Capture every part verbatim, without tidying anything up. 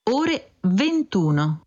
ore ventuno.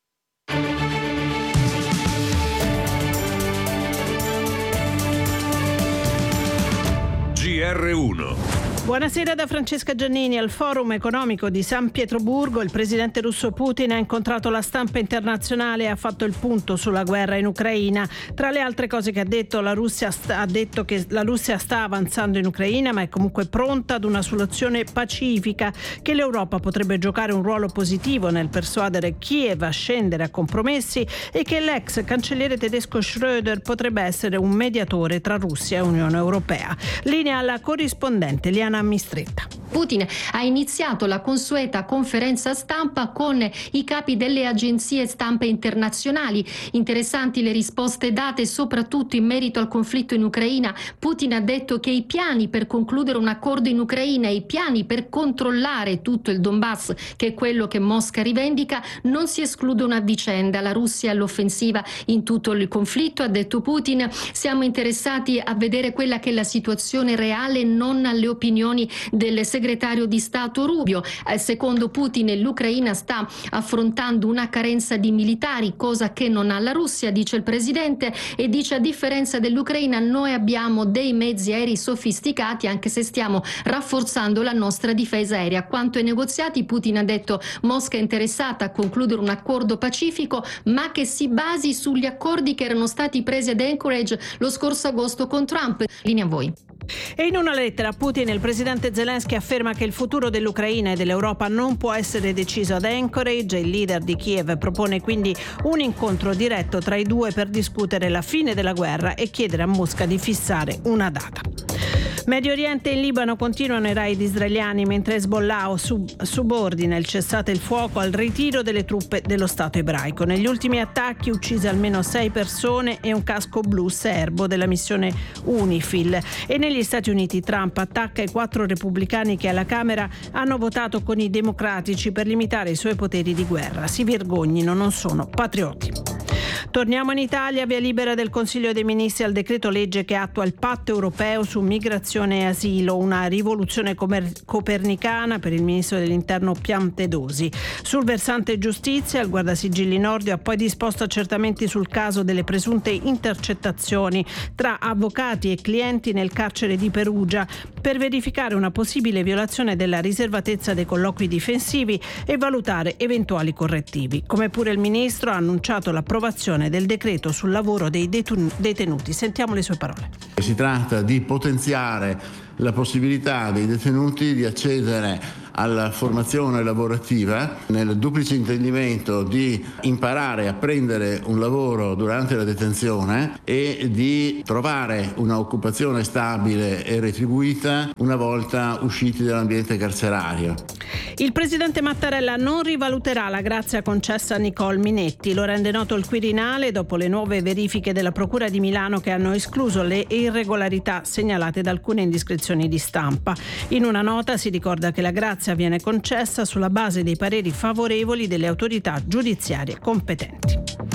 G R uno. Buonasera da Francesca Giannini. Al Forum economico di San Pietroburgo il presidente russo Putin ha incontrato la stampa internazionale e ha fatto il punto sulla guerra in Ucraina. Tra le altre cose che ha detto, la Russia sta, ha detto che la Russia sta avanzando in Ucraina, ma è comunque pronta ad una soluzione pacifica, che l'Europa potrebbe giocare un ruolo positivo nel persuadere Kiev a scendere a compromessi e che l'ex cancelliere tedesco Schröder potrebbe essere un mediatore tra Russia e Unione Europea. Linea alla corrispondente Liana Mistretta. Putin ha iniziato la consueta conferenza stampa con i capi delle agenzie stampa internazionali. Interessanti le risposte date, soprattutto in merito al conflitto in Ucraina. Putin ha detto che i piani per concludere un accordo in Ucraina e i piani per controllare tutto il Donbass, che è quello che Mosca rivendica, non si escludono a vicenda. La Russia è all'offensiva in tutto il conflitto, ha detto Putin. Siamo interessati a vedere quella che è la situazione reale, non alle opinioni del segretario di Stato Rubio. Eh, secondo Putin l'Ucraina sta affrontando una carenza di militari, cosa che non ha la Russia, dice il presidente, e dice: a differenza dell'Ucraina noi abbiamo dei mezzi aerei sofisticati, anche se stiamo rafforzando la nostra difesa aerea. Quanto ai negoziati, Putin ha detto: Mosca è interessata a concludere un accordo pacifico, ma che si basi sugli accordi che erano stati presi ad Anchorage lo scorso agosto con Trump. Linea a voi. E in una lettera a Putin il presidente Zelensky afferma che il futuro dell'Ucraina e dell'Europa non può essere deciso ad Anchorage. Il leader di Kiev propone quindi un incontro diretto tra i due per discutere la fine della guerra e chiedere a Mosca di fissare una data. Medio Oriente e in Libano continuano i raid israeliani mentre Hezbollah sub- subordina il cessate il fuoco al ritiro delle truppe dello Stato ebraico. Negli ultimi attacchi uccise almeno sei persone e un casco blu serbo della missione UNIFIL. E negli Stati Uniti Trump attacca i quattro repubblicani che alla Camera hanno votato con i democratici per limitare i suoi poteri di guerra. Si vergognino, non sono patrioti. Torniamo in Italia, via libera del Consiglio dei Ministri al decreto legge che attua il patto europeo su migrazione e asilo, una rivoluzione comer- copernicana per il ministro dell'Interno Piantedosi. Sul versante giustizia, il guardasigilli Nordio ha poi disposto accertamenti sul caso delle presunte intercettazioni tra avvocati e clienti nel carcere di Perugia per verificare una possibile violazione della riservatezza dei colloqui difensivi e valutare eventuali correttivi. Come pure il ministro ha annunciato l'approvazione del decreto sul lavoro dei detenuti. Sentiamo le sue parole. Si tratta di potenziare la possibilità dei detenuti di accedere alla formazione lavorativa nel duplice intendimento di imparare a prendere un lavoro durante la detenzione e di trovare un'occupazione stabile e retribuita una volta usciti dall'ambiente carcerario. Il presidente Mattarella non rivaluterà la grazia concessa a Nicole Minetti. Lo rende noto il Quirinale dopo le nuove verifiche della Procura di Milano che hanno escluso le irregolarità segnalate da alcune indiscrezioni di stampa. In una nota si ricorda che la grazia viene concessa sulla base dei pareri favorevoli delle autorità giudiziarie competenti.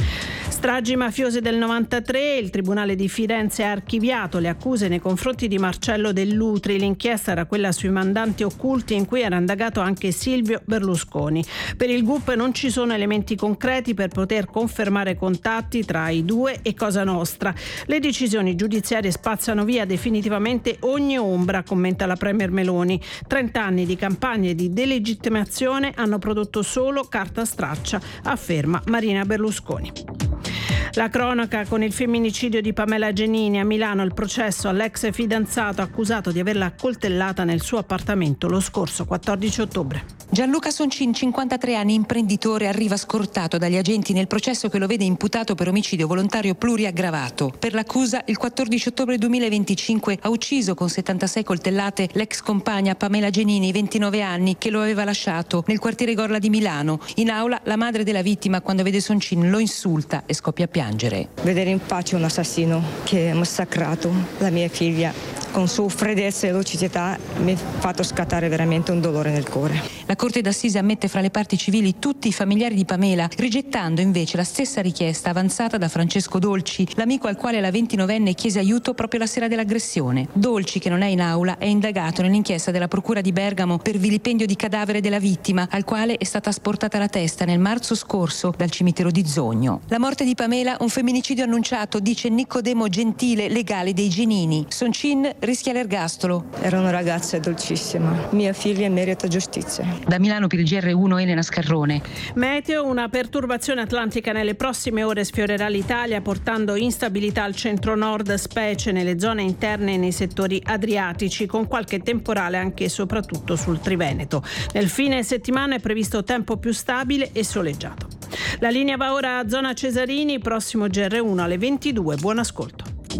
Stragi mafiose del novantatré, il Tribunale di Firenze ha archiviato le accuse nei confronti di Marcello Dell'Utri. L'inchiesta era quella sui mandanti occulti in cui era indagato anche Silvio Berlusconi. Per il G U P non ci sono elementi concreti per poter confermare contatti tra i due e Cosa Nostra. Le decisioni giudiziarie spazzano via definitivamente ogni ombra, commenta la Premier Meloni. Trent'anni di campagne di delegittimazione hanno prodotto solo carta straccia, afferma Marina Berlusconi. La cronaca con il femminicidio di Pamela Genini. A Milano il processo all'ex fidanzato accusato di averla accoltellata nel suo appartamento lo scorso quattordici ottobre. Gianluca Soncin, cinquantatré anni, imprenditore, arriva scortato dagli agenti nel processo che lo vede imputato per omicidio volontario pluriaggravato. Per l'accusa, il quattordici ottobre duemilaventicinque ha ucciso con settantasei coltellate l'ex compagna Pamela Genini, ventinove anni, che lo aveva lasciato nel quartiere Gorla di Milano. In aula la madre della vittima, quando vede Soncin, lo insulta e scoppia a piangere. Vedere in pace un assassino che ha massacrato la mia figlia con sua freddezza e lucidità mi ha fatto scattare veramente un dolore nel cuore. La Corte d'Assise ammette fra le parti civili tutti i familiari di Pamela, rigettando invece la stessa richiesta avanzata da Francesco Dolci, l'amico al quale la ventinovenne chiese aiuto proprio la sera dell'aggressione. Dolci, che non è in aula, è indagato nell'inchiesta della Procura di Bergamo per vilipendio di cadavere della vittima, al quale è stata asportata la testa nel marzo scorso dal cimitero di Zogno. La morte di Pamela, un femminicidio annunciato, dice Nicodemo Gentile, legale dei Genini. Soncin rischia l'ergastolo. Era una ragazza dolcissima, mia figlia merita giustizia. Da Milano per il G R uno Elena Scarrone. Meteo, una perturbazione atlantica nelle prossime ore sfiorerà l'Italia portando instabilità al centro-nord, specie nelle zone interne e nei settori adriatici, con qualche temporale anche e soprattutto sul Triveneto. Nel fine settimana è previsto tempo più stabile e soleggiato. La linea va ora a Zona Cesarini, prossimo G R uno alle ventidue. Buon ascolto.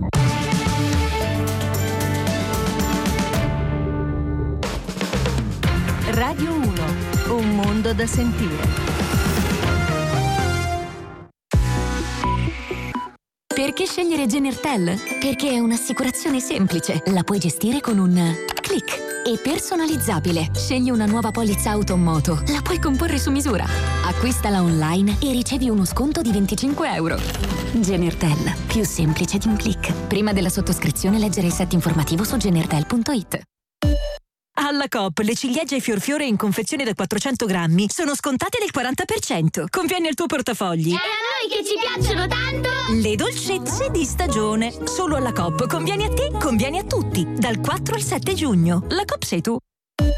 Radio uno, un mondo da sentire. Perché scegliere Genertel? Perché è un'assicurazione semplice, la puoi gestire con un click e personalizzabile. Scegli una nuova polizza auto o moto, la puoi comporre su misura. Acquistala online e ricevi uno sconto di venticinque euro. Genertel, più semplice di un click. Prima della sottoscrizione leggere il set informativo su genertel punto it. Alla Coop le ciliegie Fiorfiore in confezione da quattrocento grammi sono scontate del quaranta per cento. Conviene al tuo portafogli. E a noi che ci piacciono tanto! Le dolcezze di stagione. Solo alla Coop. Conviene a te, conviene a tutti. Dal quattro al sette giugno. La Coop sei tu.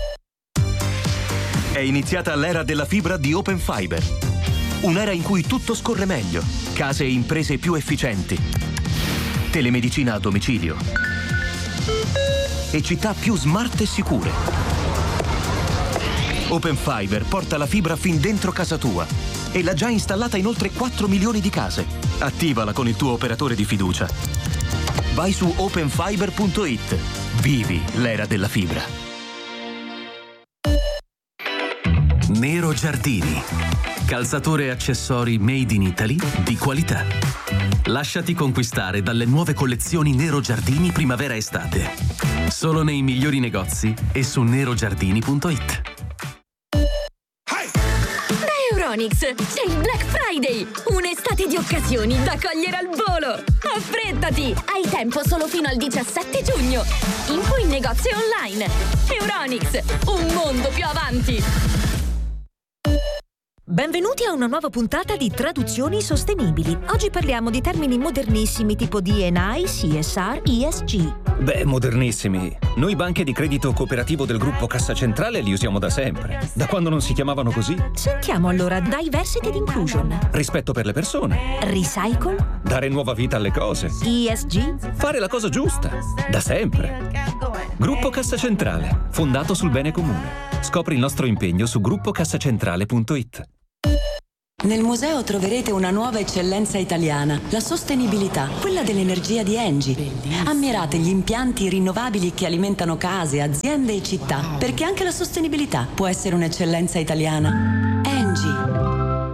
È iniziata l'era della fibra di Open Fiber. Un'era in cui tutto scorre meglio. Case e imprese più efficienti. Telemedicina a domicilio. E città più smart e sicure. Open Fiber porta la fibra fin dentro casa tua e l'ha già installata in oltre quattro milioni di case. Attivala con il tuo operatore di fiducia. Vai su open fiber punto it. Vivi l'era della fibra. Nero Giardini. Calzature e accessori made in Italy di qualità. Lasciati conquistare dalle nuove collezioni Nero Giardini primavera-estate. Solo nei migliori negozi e su nero giardini punto it. Da Euronics c'è il Black Friday, un'estate di occasioni da cogliere al volo. Affrettati, hai tempo solo fino al diciassette giugno. Info in negozio e online. Euronics, un mondo più avanti. Benvenuti a una nuova puntata di Traduzioni Sostenibili. Oggi parliamo di termini modernissimi tipo D and I, C S R, E S G. Beh, modernissimi. Noi banche di credito cooperativo del gruppo Cassa Centrale li usiamo da sempre. Da quando non si chiamavano così? Sentiamo allora Diversity ed Inclusion. Rispetto per le persone. Recycle. Dare nuova vita alle cose. E S G. Fare la cosa giusta. Da sempre. Gruppo Cassa Centrale. Fondato sul bene comune. Scopri il nostro impegno su gruppo cassacentrale punto it. Nel museo troverete una nuova eccellenza italiana, la sostenibilità, quella dell'energia di Engie. Ammirate gli impianti rinnovabili che alimentano case, aziende e città, perché anche la sostenibilità può essere un'eccellenza italiana. Engie.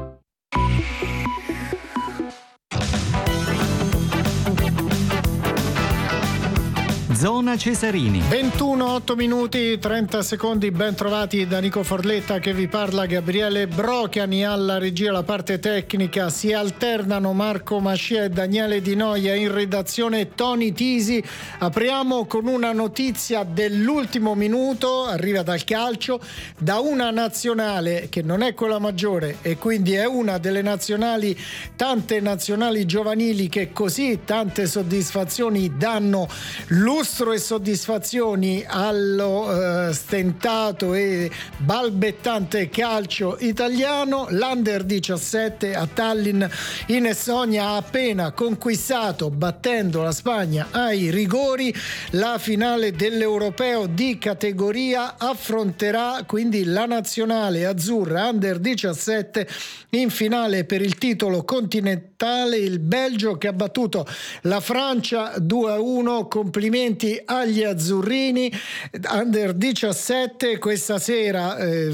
Zona Cesarini. ventuno, otto minuti, trenta secondi, ben trovati da Nico Forletta che vi parla, Gabriele Brocani alla regia, la parte tecnica, si alternano Marco Mascia e Daniele Di Noia, in redazione Tony Tisi. Apriamo con una notizia dell'ultimo minuto, arriva dal calcio, da una nazionale che non è quella maggiore e quindi è una delle nazionali, tante nazionali giovanili che così tante soddisfazioni danno lustro e soddisfazioni allo eh, stentato e balbettante calcio italiano. L'Under diciassette a Tallinn in Estonia ha appena conquistato, battendo la Spagna ai rigori, la finale dell'Europeo di categoria. Affronterà quindi la nazionale azzurra Under diciassette in finale per il titolo continentale il Belgio, che ha battuto la Francia due a uno. Complimenti agli azzurrini. Under diciassette questa sera eh,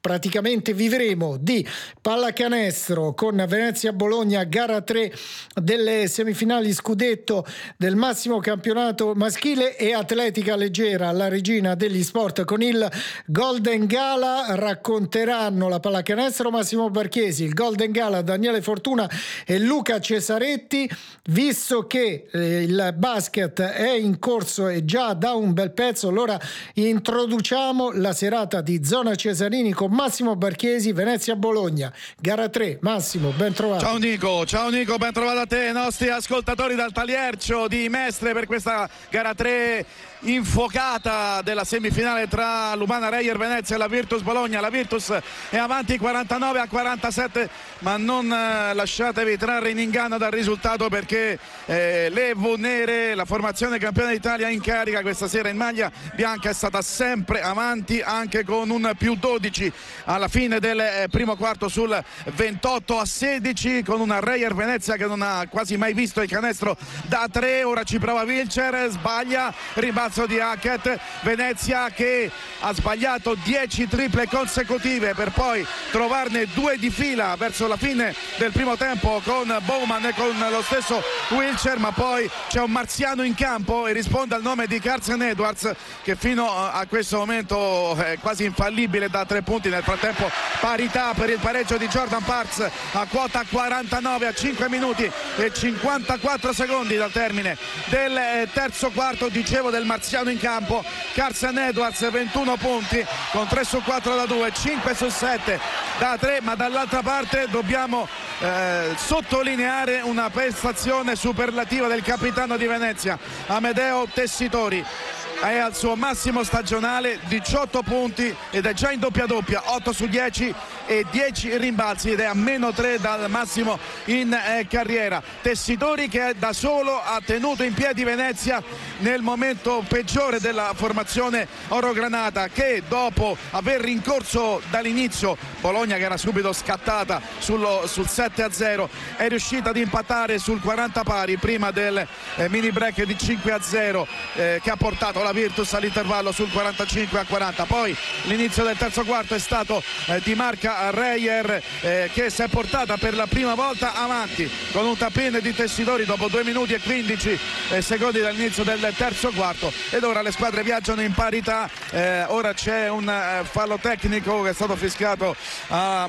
praticamente vivremo di pallacanestro con Venezia-Bologna, gara tre delle semifinali scudetto del massimo campionato maschile, e atletica leggera, la regina degli sport con il Golden Gala. Racconteranno la pallacanestro Massimo Barchesi, il Golden Gala Daniele Fortuna e Luca Cesaretti. Visto che eh, il basket è in corso e già da un bel pezzo, allora introduciamo la serata di Zona Cesarini con Massimo Barchesi, Venezia-Bologna, gara tre. Massimo, ben trovato. Ciao Nico, ciao Nico, ben trovato a te, nostri ascoltatori dal Taliercio di Mestre per questa gara tre infuocata della semifinale tra l'Umana Reyer Venezia e la Virtus Bologna. La Virtus è avanti quarantanove a quarantasette, ma non eh, lasciatevi trarre in inganno dal risultato, perché eh, le Nere, la formazione campione d'Italia in carica questa sera in maglia bianca, è stata sempre avanti, anche con un più dodici alla fine del eh, primo quarto sul ventotto a sedici, con una Reyer Venezia che non ha quasi mai visto il canestro da tre. Ora ci prova Wilcher, sbaglia, rimbalzo di Hackett. Venezia che ha sbagliato dieci triple consecutive per poi trovarne due di fila verso la fine del primo tempo con Bowman e con lo stesso Wilcher, ma poi c'è un marziano in campo e risponde al nome di Carson Edwards, che fino a questo momento è quasi infallibile da tre punti. Nel frattempo parità per il pareggio di Jordan Parks a quota quarantanove a cinque minuti e cinquantaquattro secondi dal termine del terzo quarto. Dicevo del marziano in campo, Carson Edwards, ventuno punti con tre su quattro da due, cinque su sette da tre, ma dall'altra parte dobbiamo eh, sottolineare una prestazione superlativa del capitano di Venezia, Amedeo Tessitori. È al suo massimo stagionale, diciotto punti ed è già in doppia doppia, otto su dieci e dieci rimbalzi, ed è a meno tre dal massimo in eh, carriera. Tessitori che da solo ha tenuto in piedi Venezia nel momento peggiore della formazione orogranata, che dopo aver rincorso dall'inizio Bologna, che era subito scattata sullo, sul sette a zero, è riuscita ad impattare sul quaranta pari prima del eh, mini break di cinque a zero eh, che ha portato la Virtus all'intervallo sul quarantacinque a quaranta. Poi l'inizio del terzo quarto è stato eh, di marca Reyer eh, che si è portata per la prima volta avanti con un tap-in di Tessitori dopo due minuti e quindici eh, secondi dall'inizio del terzo quarto, ed ora le squadre viaggiano in parità. Eh, ora c'è un eh, fallo tecnico che è stato fischiato a,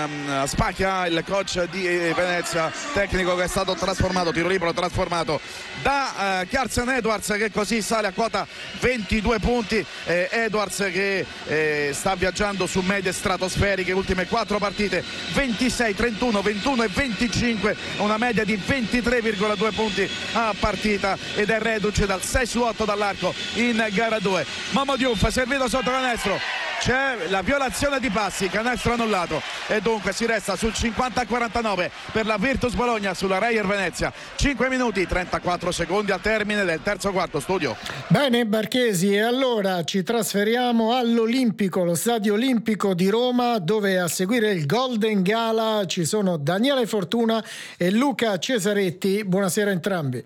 a Spacchia, il coach di Venezia, tecnico che è stato trasformato, tiro libero trasformato da eh, Carson Edwards, che così sale a quota ventidue punti. eh, Edwards che eh, sta viaggiando su medie stratosferiche, ultime quattro partite ventisei, trentuno, ventuno e venticinque, una media di ventitré virgola due punti a partita, ed è reduce dal sei su otto dall'arco in gara due. Momo Diouf servito sotto canestro, c'è la violazione di passi, canestro annullato, e dunque si resta sul cinquanta a quarantanove per la Virtus Bologna sulla Reyer Venezia. cinque minuti trentaquattro secondi al termine del terzo quarto. Studio. Bene Barchesi, e allora ci trasferiamo all'Olimpico, lo stadio olimpico di Roma, dove a seguire il Golden Gala ci sono Daniele Fortuna e Luca Cesaretti. Buonasera a entrambi.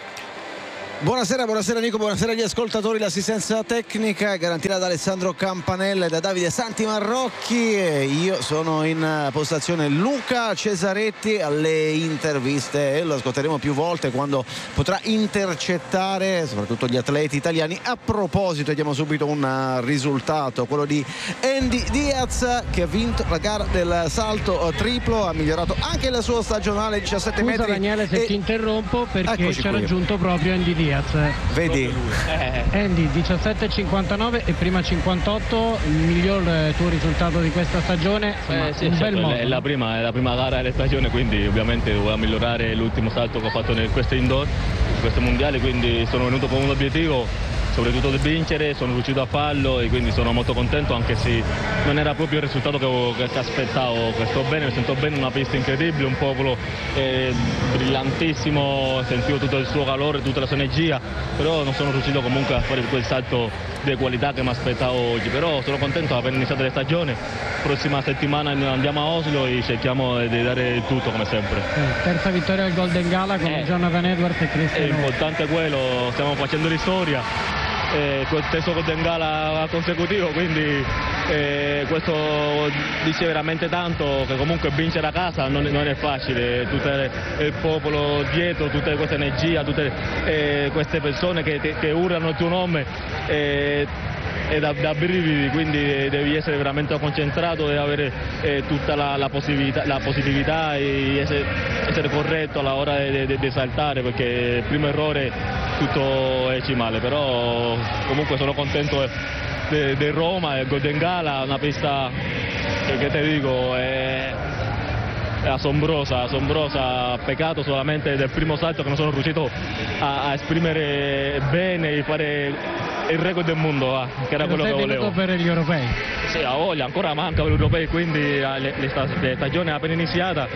Buonasera, buonasera Nico, buonasera agli ascoltatori. L'assistenza tecnica è garantita da Alessandro Campanella e da Davide Santimarrocchi. Io sono in postazione Luca Cesaretti alle interviste, e lo ascolteremo più volte quando potrà intercettare soprattutto gli atleti italiani. A proposito, diamo subito un risultato, quello di Andy Diaz, che ha vinto la gara del salto triplo, ha migliorato anche il suo stagionale, diciassette Scusa, metri. Daniele, se e... ti interrompo perché Eccoci ci ha qui. raggiunto proprio Andy Diaz. Vedi? Eh. Andy, diciassette cinquantanove e prima cinquantotto, il miglior eh, tuo risultato di questa stagione. Insomma, Eh, sì, un certo, bel modo. è la prima, è la prima gara della stagione, quindi ovviamente volevo migliorare l'ultimo salto che ho fatto in questo indoor, in questo mondiale, quindi sono venuto con un obiettivo, soprattutto di vincere, sono riuscito a farlo e quindi sono molto contento, anche se non era proprio il risultato che, che aspettavo. Che sto bene, mi sento bene, una pista incredibile, un popolo eh, brillantissimo, sentivo tutto il suo calore, tutta la sua energia, però non sono riuscito comunque a fare quel salto di qualità che mi aspettavo oggi, però sono contento di aver iniziato la stagione. Prossima settimana andiamo a Oslo e cerchiamo di dare tutto come sempre. Eh, terza vittoria al Golden Gala con Eh, Jonathan Edwards e È Cristiano. importante quello, stiamo facendo di storia, eh, col stesso Golden Gala consecutivo, quindi E questo dice veramente tanto, che comunque vincere a casa non, non è facile, tutto il popolo dietro, tutta questa energia, tutte eh, queste persone che, che, che urlano il tuo nome. Eh, è da, da brividi, quindi devi essere veramente concentrato e avere eh, tutta la, la, possibilità, la positività e essere, essere corretto alla hora di saltare, perché il primo errore tutto esce male, però comunque sono contento di Roma, il Golden Gala, una pista che, che ti dico è, è assombrosa, assombrosa, peccato solamente del primo salto che non sono riuscito a, a esprimere bene e fare il record del mondo, ah, che era quello che volevo. Per gli europei? Sì, ha voglia, ancora manca per gli europei, quindi la stagione è appena iniziata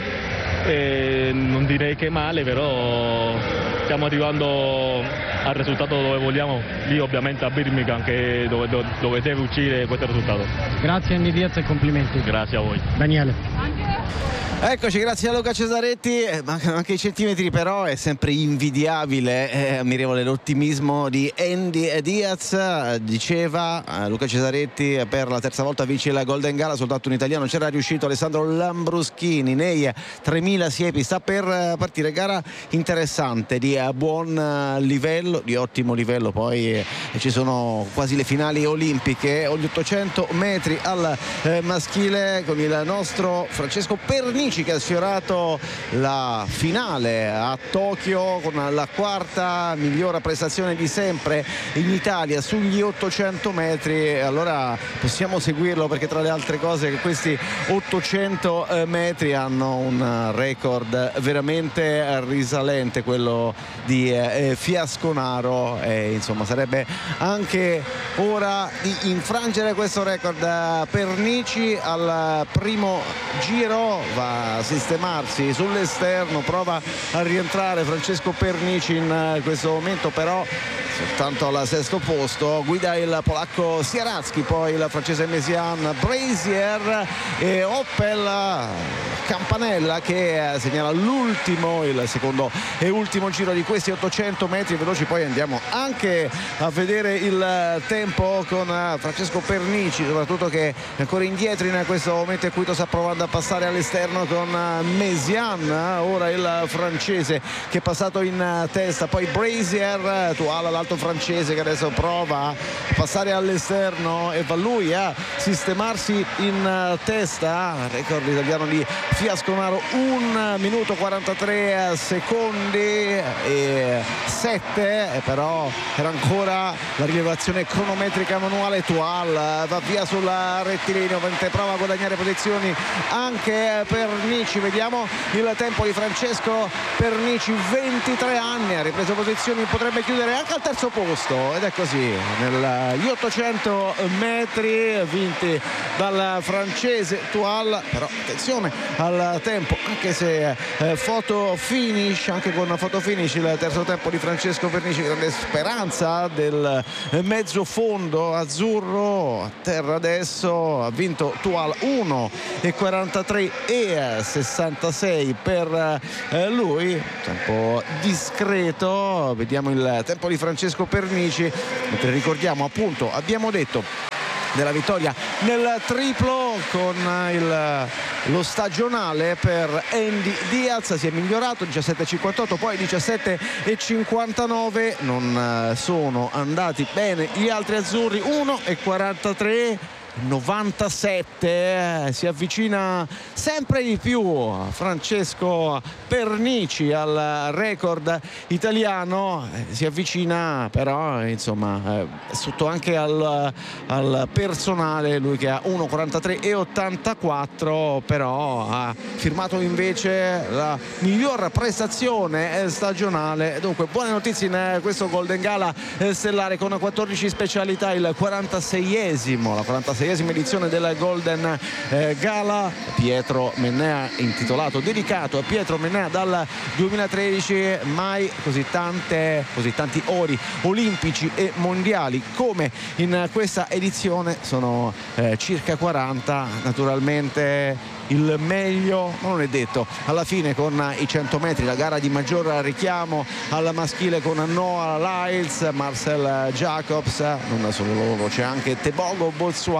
e non direi che male, però stiamo arrivando al risultato dove vogliamo, lì ovviamente a Birmingham, che dove, dove, dove deve uscire questo risultato. Grazie Andy Diaz e complimenti. Grazie a voi. Daniele. Eccoci, grazie a Luca Cesaretti. Mancano anche i centimetri, però è sempre invidiabile, è ammirevole l'ottimismo di Andy Diaz. Diceva Luca Cesaretti, per la terza volta vince la Golden Gala, soltanto un italiano c'era riuscito, Alessandro Lambruschini. Nei tremila siepi sta per partire, gara interessante, di buon livello, di ottimo livello. Poi ci sono quasi le finali olimpiche, gli ottocento metri al maschile, con il nostro Francesco Pernici che ha sfiorato la finale a Tokyo con la quarta migliore prestazione di sempre in Italia sugli ottocento metri. Allora possiamo seguirlo, perché tra le altre cose questi ottocento metri hanno un record veramente risalente, quello di eh, Fiasconaro, e insomma sarebbe anche ora di infrangere questo record. Pernici al primo giro va a sistemarsi sull'esterno, prova a rientrare Francesco Pernici in questo momento, però soltanto al sesto posto. Guida il polacco Sieracki, poi il francese Mesian, Brazier e Opel Campanella che segnala l'ultimo, il secondo e ultimo giro di questi ottocento metri veloci. Poi andiamo anche a vedere il tempo con Francesco Pernici, soprattutto che è ancora indietro in questo momento in cui sta provando a passare all'esterno con Mesian. Ora il francese che è passato in testa, poi Brazier, Tuala l'altro francese che adesso prova a passare all'esterno e va lui a sistemarsi in testa. Record italiano di Fiasconaro, un minuto quarantatré secondi e sette, però era ancora la rilevazione cronometrica manuale. Tual va via sulla rettilineo, prova a guadagnare posizioni anche Pernici. Vediamo il tempo di Francesco Pernici, ventitré anni, ha ripreso posizioni, potrebbe chiudere anche al terzo posto, ed è così negli ottocento metri vinti dal francese Tual. Però attenzione al tempo, anche se eh, foto finish, anche con foto finish il terzo tempo di Francesco Pernici, grande speranza del mezzo fondo azzurro. A terra adesso, ha vinto Tual, uno e quarantatré e sessantasei per eh, lui, tempo discreto. Vediamo il tempo di Francesco Pernici, mentre ricordiamo, appunto, abbiamo detto della vittoria nel triplo con il, lo stagionale per Andy Diaz, si è migliorato, diciassette e cinquantotto, poi diciassette e cinquantanove. Non sono andati bene gli altri azzurri, uno e quarantatré novantasette, si avvicina sempre di più Francesco Pernici al record italiano, si avvicina però insomma eh, sotto anche al, al personale, lui che ha uno quarantatré e ottantaquattro, però ha firmato invece la miglior prestazione stagionale. Dunque buone notizie in questo Golden Gala stellare con quattordici specialità, il quarantaseiesimo, la quarantaseiesima edizione della Golden eh, Gala. Pietro Mennea, intitolato, dedicato a Pietro Mennea dal duemilatredici, mai così tante così tanti ori olimpici e mondiali come in questa edizione. Sono eh, circa quaranta, naturalmente il meglio non è detto. Alla fine con i cento metri, la gara di maggior richiamo al maschile con Noah Lyles, Marcel Jacobs, non solo loro, c'è anche Tebogo Botswana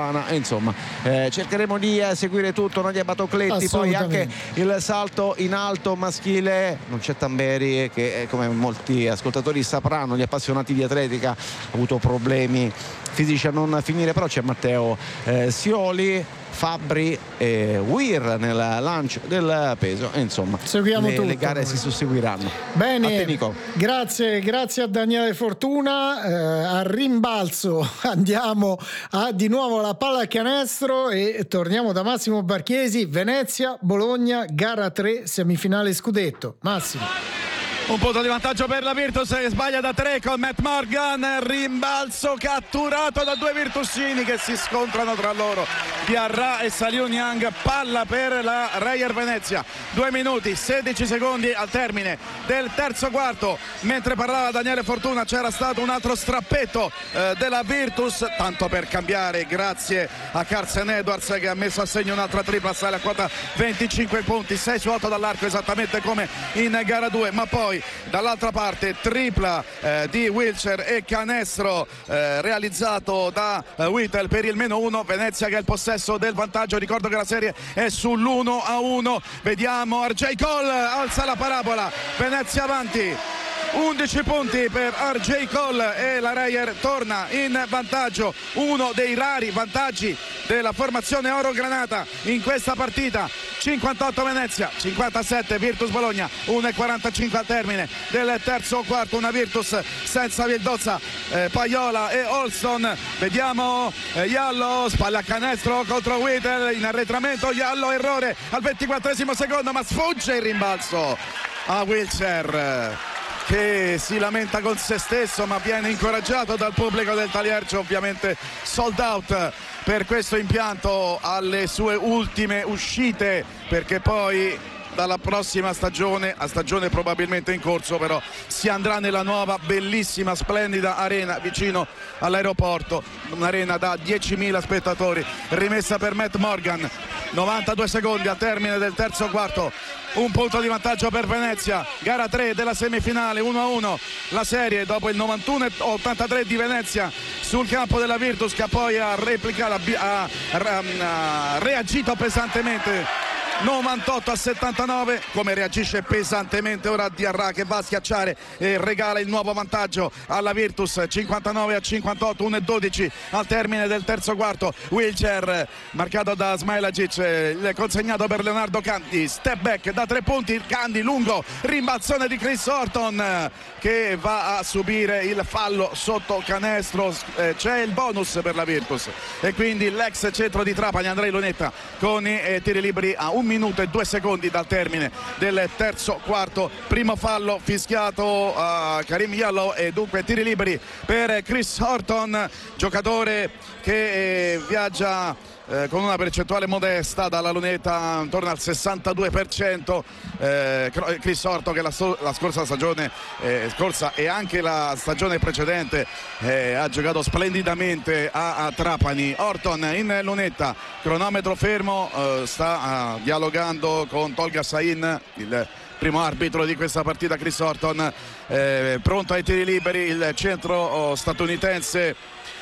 Tirana, e insomma eh, cercheremo di eh, seguire tutto. Nadia Batocletti, poi anche il salto in alto maschile, non c'è Tamberi che eh, come molti ascoltatori sapranno, gli appassionati di atletica, ha avuto problemi fisici a non finire, però c'è Matteo eh, Sioli, Fabbri e Weir nel lancio del peso, e insomma seguiamo le, tutto, le gare si susseguiranno. Bene, a te, Nico. grazie, grazie a Daniele Fortuna. Eh, a rimbalzo andiamo a di nuovo la pallacanestro e torniamo da Massimo Barchiesi. Venezia, Bologna, gara tre, semifinale scudetto. Massimo. Un punto di vantaggio per la Virtus che sbaglia da tre con Matt Morgan, rimbalzo catturato da due virtusini che si scontrano tra loro, Diarra e Saliu Niang. Palla per la Reyer Venezia, due minuti sedici secondi al termine del terzo quarto. Mentre parlava Daniele Fortuna c'era stato un altro strappetto eh, della Virtus, tanto per cambiare, grazie a Carsen Edwards che ha messo a segno un'altra tripla, sale a quota venticinque punti, sei su otto dall'arco esattamente come in gara due. Ma poi dall'altra parte tripla eh, di Wilcher e canestro eh, realizzato da eh, Whittle per il meno uno. Venezia che ha il possesso del vantaggio, ricordo che la serie è sull'uno a uno. Vediamo R J Cole, alza la parabola, Venezia avanti, undici punti per R J Cole e la Reyer torna in vantaggio, uno dei rari vantaggi della formazione oro granata in questa partita. cinquantotto Venezia, cinquantasette Virtus Bologna, uno e quarantacinque al termine del terzo quarto. Una Virtus senza Vildozza, eh, Paiola e Olson. Vediamo eh, Iallo, spalla a canestro contro Whittle, in arretramento Iallo, errore al ventiquattresimo secondo, ma sfugge il rimbalzo a Wilcher che si lamenta con se stesso, ma viene incoraggiato dal pubblico del Taliercio, ovviamente sold out per questo impianto alle sue ultime uscite, perché poi dalla prossima stagione, a stagione probabilmente in corso, però si andrà nella nuova bellissima splendida arena vicino all'aeroporto, un'arena da diecimila spettatori, rimessa per Matt Morgan. novantadue secondi al termine del terzo quarto, un punto di vantaggio per Venezia, gara tre della semifinale, uno a uno la serie dopo il novantuno ottantatré di Venezia sul campo della Virtus, che poi ha replicato, ha, ha, ha reagito pesantemente novantotto a settantanove. Come reagisce pesantemente ora Diarra, che va a schiacciare e regala il nuovo vantaggio alla Virtus, cinquantanove a cinquantotto, uno e dodici al termine del terzo quarto. Wilcher marcato da Smailagic, il consegnato per Leonardo Canti, step back da tre punti, Candy lungo, rimbalzone di Chris Horton che va a subire il fallo sotto canestro. Eh, c'è il bonus per la Virtus e quindi l'ex centro di Trapani Andrei Lunetta con i eh, tiri liberi a un minuto e due secondi dal termine del terzo quarto. Primo fallo fischiato a Karim Yallo e dunque tiri liberi per Chris Horton, giocatore che eh, viaggia eh, con una percentuale modesta dalla lunetta intorno al sessantadue per cento. eh, Chris Horton che la, so- la scorsa stagione eh, scorsa e anche la stagione precedente eh, ha giocato splendidamente a, a Trapani. Horton in lunetta, cronometro fermo, eh, sta uh, dialogando con Tolga Sain, il primo arbitro di questa partita. Chris Horton eh, pronto ai tiri liberi, il centro oh, statunitense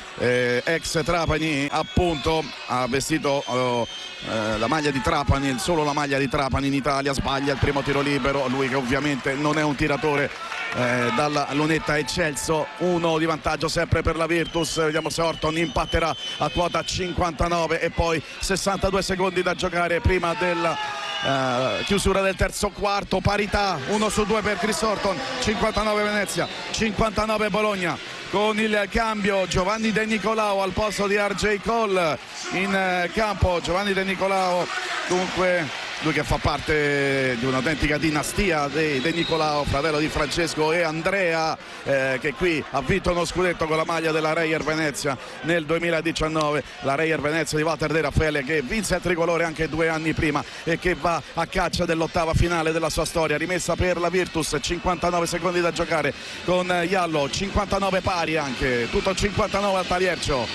eh, ex Trapani, appunto ha vestito oh, eh, la maglia di Trapani, solo la maglia di Trapani in Italia. Sbaglia il primo tiro libero, lui che ovviamente non è un tiratore eh, dalla lunetta eccelso. Uno di vantaggio sempre per la Virtus, vediamo se Horton impatterà a quota cinquantanove e poi sessantadue secondi da giocare prima della Uh, chiusura del terzo quarto. Parità uno su due per Chris Horton, cinquantanove Venezia, cinquantanove Bologna. Con il cambio Giovanni De Nicolao al posto di R J Cole in uh, campo. Giovanni De Nicolao, dunque lui che fa parte di un'autentica dinastia di De Nicolao, fratello di Francesco e Andrea, eh, che qui ha vinto uno scudetto con la maglia della Reyer Venezia nel duemiladiciannove. La Reyer Venezia di Walter De Raffaele, che vinse il tricolore anche due anni prima e che va a caccia dell'ottava finale della sua storia. Rimessa per la Virtus, cinquantanove secondi da giocare con Iallo, cinquantanove pari anche, tutto cinquantanove al Taliercio.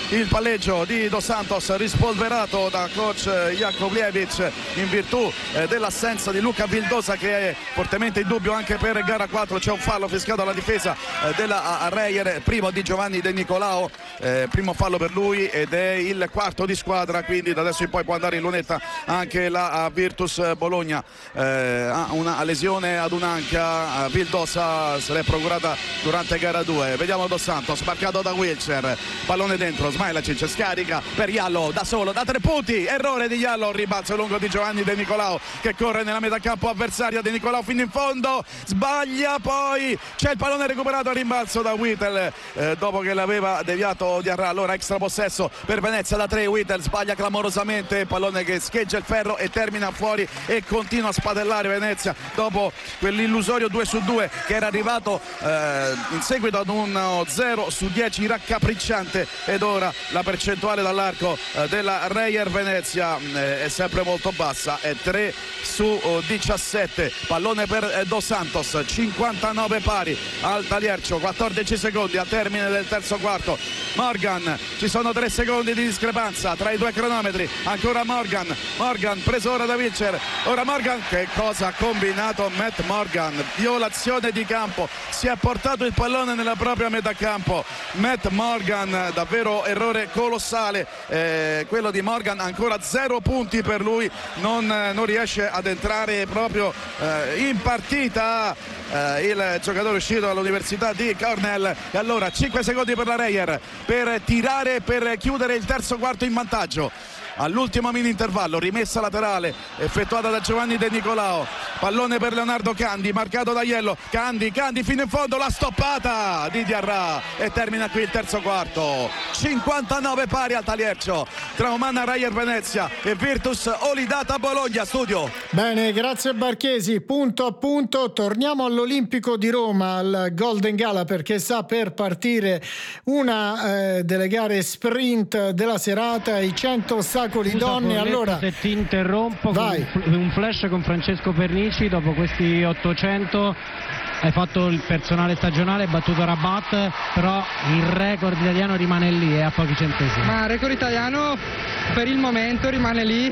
il palleggio di Dos Santos rispolverato da coach Jakovljevic in virtù eh, dell'assenza di Luca Vildosa, che è fortemente in dubbio anche per gara quattro. C'è un fallo fischiato alla difesa eh, della Reyer, primo di Giovanni De Nicolao, eh, primo fallo per lui ed è il quarto di squadra, quindi da adesso in poi può andare in lunetta anche la Virtus Bologna. Eh, ha una lesione ad un'anca, Vildosa se l'è procurata durante gara due. Vediamo Dos Santos, marcato da Wilcher, pallone dentro, Smailacic scarica per Jallo da solo, da tre punti, errore di Jallo, ribalzo lungo di Giovanni De Nicolao che corre nella metà campo avversaria. De Nicolao fino in fondo, sbaglia, poi c'è il pallone recuperato a rimbalzo da Wittel eh, dopo che l'aveva deviato Diarra. Allora extra possesso per Venezia da tre, Wittel sbaglia clamorosamente, pallone che scheggia il ferro e termina fuori e continua a spadellare Venezia dopo quell'illusorio due su due che era arrivato eh, in seguito ad un zero su dieci raccapricciante, ed ora la percentuale dall'arco eh, della Reyer Venezia eh, è sempre molto bassa, è tre su diciassette. Pallone per eh, Dos Santos, cinquantanove pari al Taliercio, quattordici secondi al termine del terzo quarto. Morgan, ci sono tre secondi di discrepanza tra i due cronometri, ancora Morgan, Morgan preso ora da Wilcher, ora Morgan, che cosa ha combinato Matt Morgan, violazione di campo, si è portato il pallone nella propria metà campo. Matt Morgan, davvero errore colossale eh, quello di Morgan, ancora zero punti per lui, non, non riesce ad entrare proprio eh, in partita eh, il giocatore uscito dall'Università di Cornell. E allora cinque secondi per la Reyer per tirare, per chiudere il terzo quarto in vantaggio. All'ultimo mini intervallo, rimessa laterale effettuata da Giovanni De Nicolao, pallone per Leonardo Candi, marcato da Iello, Candi, Candi fino in fondo, la stoppata di Diarra e termina qui il terzo quarto. Cinquantanove pari al Taliercio tra Umana Reyer Venezia e Virtus Olidata Bologna. Studio. Bene, grazie Barchesi. Punto a punto, torniamo all'Olimpico di Roma, al Golden Gala, perché sta per partire una eh, delle gare sprint della serata, i cento ostacoli Scusa, donne. Forletto, allora se ti interrompo, vai. Con un flash con Francesco Pernici. Dopo questi ottocento hai fatto il personale stagionale, battuto Rabat, però il record italiano rimane lì, è a pochi centesimi. Ma il record italiano per il momento rimane lì,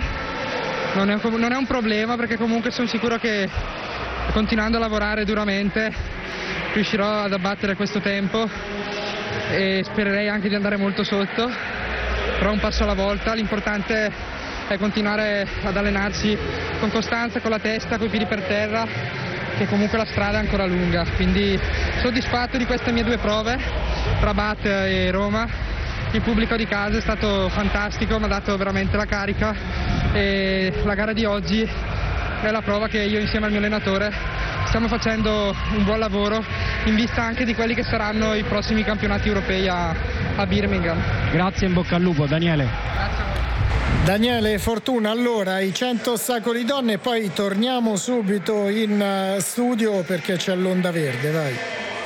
non è, non è un problema, perché comunque sono sicuro che continuando a lavorare duramente riuscirò ad abbattere questo tempo e spererei anche di andare molto sotto, però un passo alla volta. L'importante è continuare ad allenarsi con costanza, con la testa, coi piedi per terra, che comunque la strada è ancora lunga. Quindi soddisfatto di queste mie due prove, Rabat e Roma. Il pubblico di casa è stato fantastico, mi ha dato veramente la carica, e la gara di oggi è la prova che io insieme al mio allenatore stiamo facendo un buon lavoro in vista anche di quelli che saranno i prossimi campionati europei a, a Birmingham. Grazie, in bocca al lupo Daniele. Daniele Fortuna. Allora, i cento ostacoli donne e poi torniamo subito in studio perché c'è l'onda verde, vai.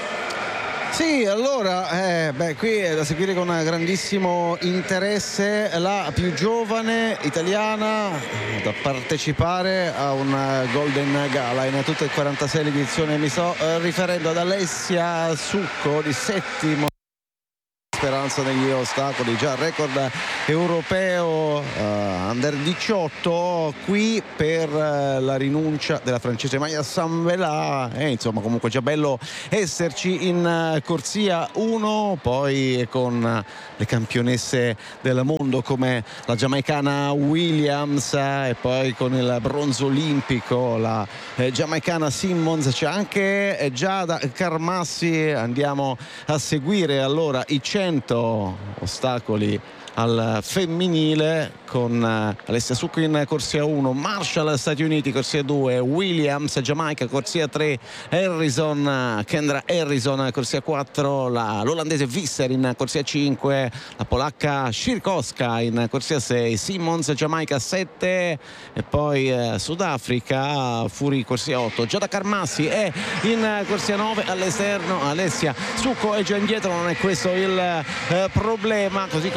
Sì, allora, eh, beh, qui è da seguire con grandissimo interesse la più giovane italiana da partecipare a un Golden Gala in tutta il quarantasei edizione. Mi sto eh, riferendo ad Alessia Succo, di settimo speranza negli ostacoli, già record europeo uh, under diciotto, qui per uh, la rinuncia della francese Maya Samvelà, e insomma comunque già bello esserci in uh, corsia uno, poi con uh, le campionesse del mondo come la giamaicana Williams, uh, e poi con il bronzo olimpico la uh, giamaicana Simmons, c'è anche uh, Giada Carmassi. Andiamo a seguire allora i cento ostacoli al femminile con Alessia Succo in corsia uno, Marshall Stati Uniti corsia due, Williams Giamaica corsia tre, Harrison Kendra Harrison corsia quattro, la, l'olandese Visser in corsia cinque, la polacca Szyrkowska in corsia sei, Simmons Giamaica sette, e poi eh, Sudafrica Furi corsia otto, Giada Carmassi è in corsia nove, all'esterno Alessia Succo è già indietro, non è questo il eh, problema, così come Giada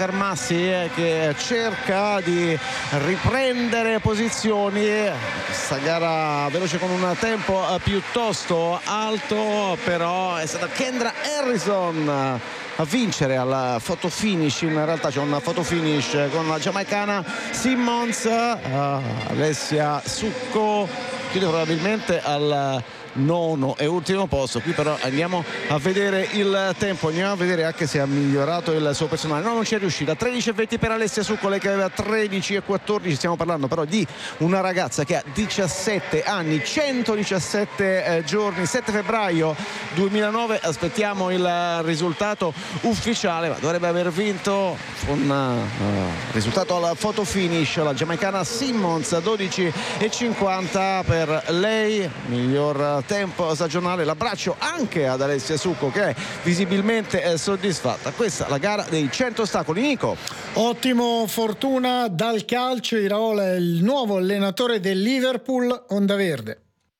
Carmassi eh, che cerca di riprendere posizioni. Questa gara veloce con un tempo eh, piuttosto alto, però è stata Kendra Harrison a vincere al photo finish. In realtà c'è un photo finish con la giamaicana Simmons. uh, Alessia Succo chiude probabilmente al nono e ultimo posto. Qui però andiamo a vedere il tempo, andiamo a vedere anche se ha migliorato il suo personale. No, non c'è riuscita. Tredici e venti per Alessia Succo, lei che aveva tredici e quattordici. Stiamo parlando però di una ragazza che ha diciassette anni, centodiciassette eh, giorni. Sette febbraio duemilanove, aspettiamo il risultato ufficiale, ma dovrebbe aver vinto un uh, risultato al photo finish la giamaicana Simmons. Dodici e cinquanta per lei, miglior tempo stagionale. L'abbraccio anche ad Alessia Succo, che è visibilmente soddisfatta. Questa è la gara dei cento ostacoli. Nico. Ottimo Fortuna dal calcio. Iraola è il nuovo allenatore del Liverpool. Onda Verde.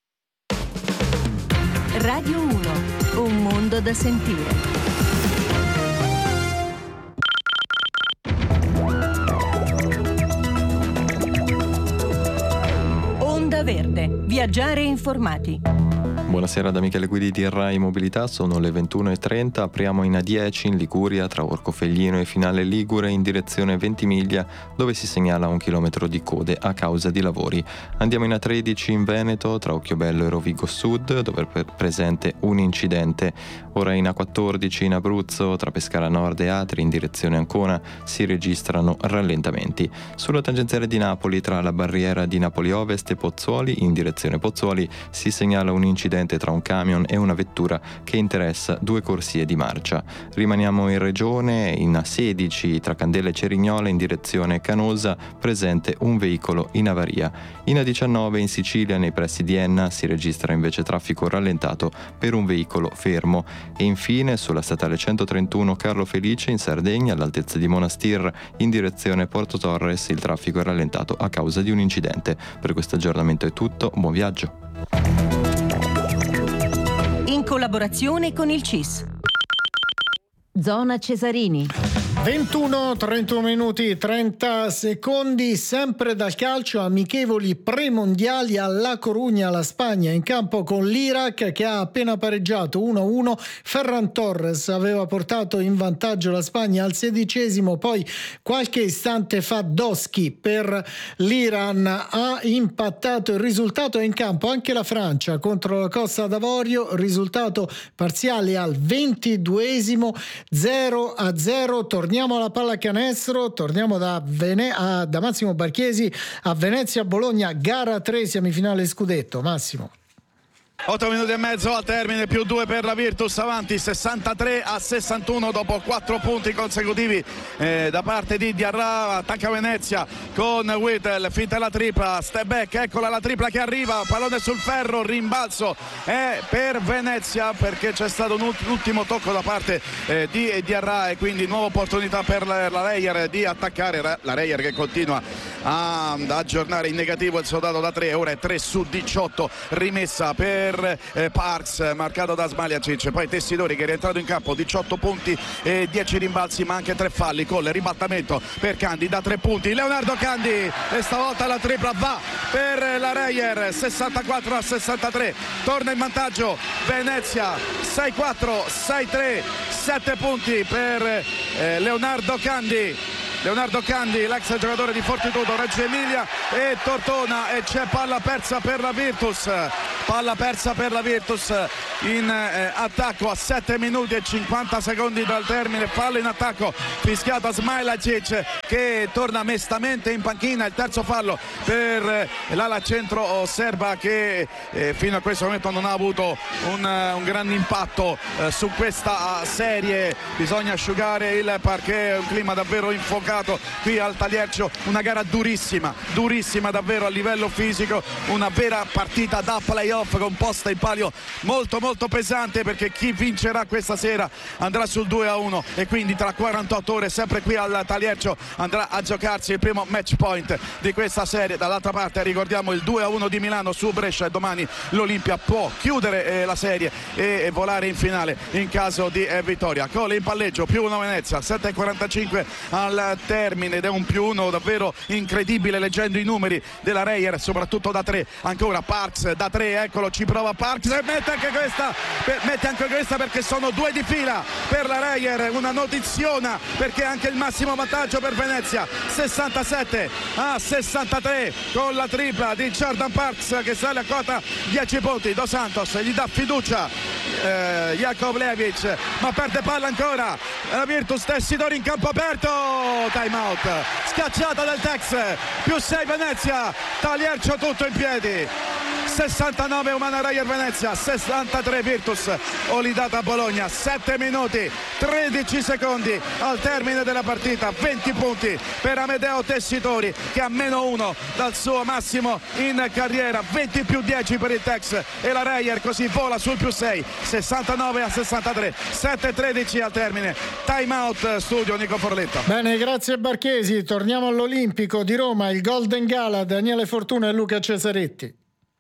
Radio uno, un mondo da sentire. Onda Verde, viaggiare informati. Buonasera da Michele Guidi di Rai Mobilità, sono le ventuno e trenta, apriamo in A dieci in Liguria tra Orcofelino e Finale Ligure in direzione Ventimiglia, dove si segnala un chilometro di code a causa di lavori. Andiamo in A tredici in Veneto tra Occhiobello e Rovigo Sud, dove è presente un incidente. Ora in A quattordici in Abruzzo tra Pescara Nord e Atri in direzione Ancona si registrano rallentamenti. Sulla tangenziale di Napoli tra la barriera di Napoli Ovest e Pozzuoli in direzione Pozzuoli si segnala un incidente tra un camion e una vettura che interessa due corsie di marcia. Rimaniamo in regione, in A sedici tra Candela e Cerignola in direzione Canosa, presente un veicolo in avaria. In A diciannove in Sicilia, nei pressi di Enna, si registra invece traffico rallentato per un veicolo fermo. E infine sulla statale centotrentuno Carlo Felice in Sardegna, all'altezza di Monastir, in direzione Porto Torres, il traffico è rallentato a causa di un incidente. Per questo aggiornamento è tutto, buon viaggio. In collaborazione con il C I S. Zona Cesarini. ventuno, trentuno minuti, trenta secondi, sempre dal calcio. Amichevoli premondiali a La Corugna, la Spagna in campo con l'Iraq che ha appena pareggiato uno a uno. Ferran Torres aveva portato in vantaggio la Spagna al sedicesimo, poi qualche istante fa Doschi per l'Iran ha impattato il risultato. È in campo anche la Francia contro la Costa d'Avorio, risultato parziale al ventiduesimo, zero a zero. Torniamo alla pallacanestro, torniamo da, Vene- a, da Massimo Barchiesi a Venezia Bologna, gara tre, semifinale scudetto. Massimo. otto minuti e mezzo al termine, più due per la Virtus, avanti sessantatré a sessantuno dopo quattro punti consecutivi eh, da parte di Diarra. Attacca Venezia con Whittle, finta la tripla, step back, eccola la tripla che arriva, pallone sul ferro, rimbalzo è per Venezia perché c'è stato un ultimo tocco da parte eh, di Diarra e quindi nuova opportunità per la, la Reyer di attaccare, la Reyer che continua a, ad aggiornare in negativo il suo dato da tre, ora è tre su diciotto, rimessa per Eh, Parks, marcato da Smagliacic, poi Tessidori che è rientrato in campo, diciotto punti e dieci rimbalzi ma anche tre falli, con il ribaltamento per Candi da tre punti, Leonardo Candi e stavolta la tripla va per la Reyer, sessantaquattro a sessantatré, torna in vantaggio Venezia, sei quattro, sei tre, sette punti per eh, Leonardo Candi. Leonardo Candi, l'ex giocatore di Fortitudo, Reggio Emilia e Tortona, e c'è palla persa per la Virtus, palla persa per la Virtus in eh, attacco a sette minuti e cinquanta secondi dal termine, fallo in attacco fischiato a Smailacic che torna mestamente in panchina, il terzo fallo per eh, l'ala centro serba che eh, fino a questo momento non ha avuto un, uh, un grande impatto uh, su questa serie, bisogna asciugare il parquet, un clima davvero infuocato giocato qui al Taliercio, una gara durissima, durissima davvero a livello fisico, una vera partita da playoff con posta in palio molto molto pesante, perché chi vincerà questa sera andrà sul due a uno e quindi tra quarantotto ore sempre qui al Taliercio andrà a giocarsi il primo match point di questa serie. Dall'altra parte ricordiamo il due a uno di Milano su Brescia, e domani l'Olimpia può chiudere eh, la serie e, e volare in finale in caso di eh, vittoria. Cole in palleggio, più uno Venezia, sette e quarantacinque al termine, ed è un più uno davvero incredibile leggendo i numeri della Reyer, soprattutto da tre. Ancora Parks da tre, eccolo, ci prova Parks e mette anche questa, per, mette anche questa perché sono due di fila per la Reyer, una notiziona perché anche il massimo vantaggio per Venezia, sessantasette a sessantatré con la tripla di Jordan Parks che sale a quota dieci punti. Dos Santos gli dà fiducia eh, Jakovljevic, ma perde palla ancora la Virtus. Tessidori in campo aperto, time out, schiacciata del Tex, più sei Venezia, Taliercio tutto in piedi, sessantanove Umana Reyer Venezia, sessantatré Virtus Olidata Bologna. Sette minuti tredici secondi al termine della partita, venti punti per Amedeo Tessitori che ha meno uno dal suo massimo in carriera, venti più dieci per il Tex, e la Reyer così vola sul più sei, sessantanove a sessantatré, sette e tredici al termine. Time out studio Nico Forletta. Bene, grazie Barchesi. Torniamo all'Olimpico di Roma, il Golden Gala, Daniele Fortuna e Luca Cesaretti.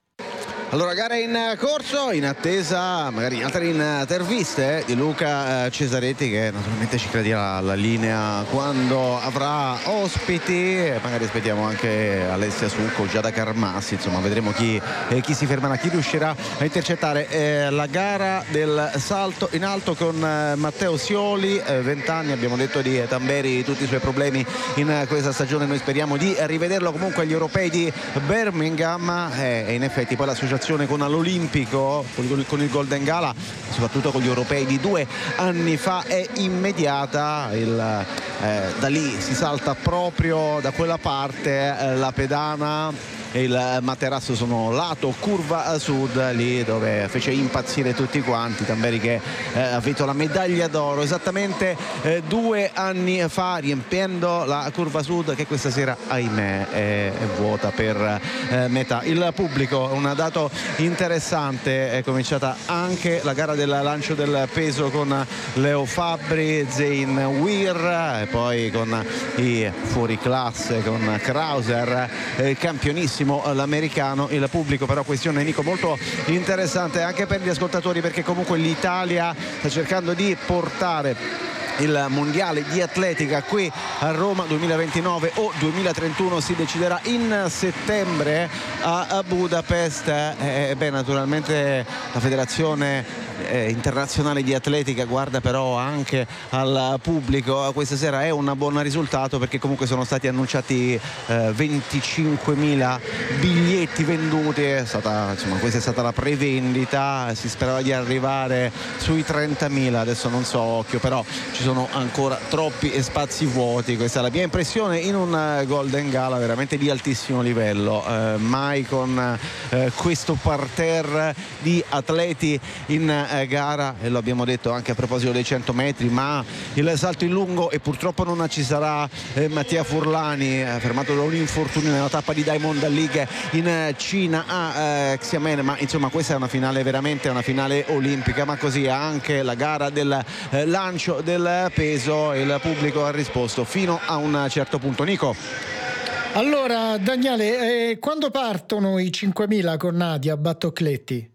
Allora, gara in corso, in attesa magari in altre interviste di Luca Cesaretti, che naturalmente ci crederà alla linea quando avrà ospiti. Magari aspettiamo anche Alessia Succo, Giada Carmassi, insomma vedremo chi, eh, chi si fermerà, chi riuscirà a intercettare eh, la gara del salto in alto con eh, Matteo Sioli, eh, venti anni, abbiamo detto di Tamberi, tutti i suoi problemi in questa stagione, noi speriamo di rivederlo comunque agli europei di Birmingham, eh, e in effetti poi l'associazione con l'Olimpico, con il Golden Gala, soprattutto con gli europei di due anni fa, è immediata. Il, eh, da lì si salta proprio da quella parte, eh, la pedana e il materasso sono lato curva sud, lì dove fece impazzire tutti quanti Tamberi, che eh, ha vinto la medaglia d'oro esattamente eh, due anni fa, riempiendo la curva sud che questa sera ahimè è, è vuota per eh, metà. Il pubblico, un dato interessante, è cominciata anche la gara del lancio del peso con Leo Fabbri, Zain Weir, e poi con i fuoriclasse con Krauser, eh, campionissimo l'americano. Il pubblico però, questione Nico molto interessante anche per gli ascoltatori, perché comunque l'Italia sta cercando di portare il mondiale di atletica qui a Roma duemilaventinove o duemilatrentuno, si deciderà in settembre a Budapest. E eh, beh, naturalmente la federazione eh, internazionale di atletica guarda però anche al pubblico. Questa sera è un buon risultato, perché comunque sono stati annunciati eh, venticinquemila biglietti venduti, è stata, insomma, questa è stata la prevendita, si sperava di arrivare sui trentamila, adesso non so occhio, però ci sono ancora troppi spazi vuoti. Questa è la mia impressione in un Golden Gala veramente di altissimo livello, eh, mai con eh, questo parterre di atleti in eh, gara, e lo abbiamo detto anche a proposito dei cento metri, ma il salto in lungo, e purtroppo non ci sarà eh, Mattia Furlani, eh, fermato da un infortunio nella tappa di Diamond League in Cina a eh, Xiamen, ma insomma questa è una finale, veramente una finale olimpica, ma così anche la gara del eh, lancio del peso. Il pubblico ha risposto fino a un certo punto. Nico. Allora Daniele, eh, quando partono i cinquemila con Nadia Battocletti?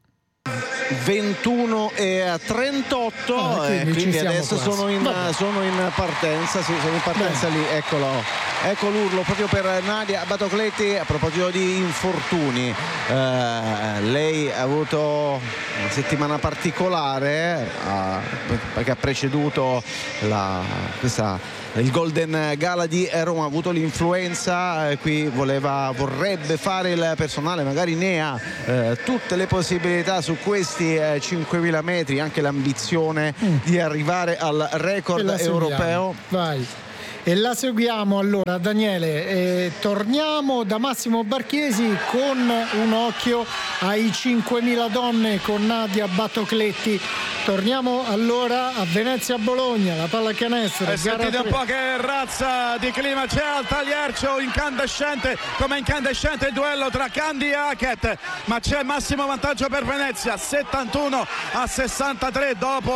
ventuno e trentotto, ah, quindi, eh, quindi adesso sono in, sono in partenza, sì, sono in partenza. Beh. Lì, eccolo, ecco l'urlo proprio per Nadia Battocletti. A proposito di infortuni, eh, lei ha avuto una settimana particolare, eh, perché ha preceduto la, questa il Golden Gala di Roma, ha avuto l'influenza, eh, qui voleva, vorrebbe fare il personale, magari ne ha eh, tutte le possibilità su questi eh, cinquemila metri, anche l'ambizione mm. di arrivare al record europeo. Vai. E la seguiamo allora, Daniele. Eh, torniamo da Massimo Barchesi con un occhio ai cinquemila donne con Nadia Battocletti. Torniamo allora a Venezia-Bologna, la pallacanestro. E sentite un po' che razza di clima c'è al Tagliercio, incandescente, come incandescente il duello tra Candy e Hackett, ma c'è massimo vantaggio per Venezia, settantuno a sessantatré dopo